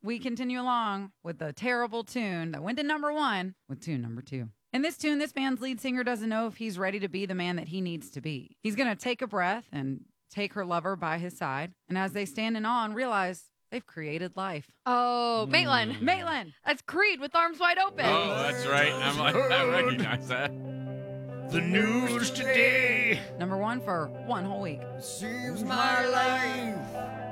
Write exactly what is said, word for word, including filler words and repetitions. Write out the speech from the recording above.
we continue along with the terrible tune that went to number one with tune number two. In this tune, this band's lead singer doesn't know if he's ready to be the man that he needs to be. He's going to take a breath and take her lover by his side. And as they stand in awe and realize they've created life. Oh, Maitland. Mm. Maitland. That's Creed with Arms Wide Open. Oh, that's right. I'm like, I recognize that. The news today. Number one for one whole week. Seems my life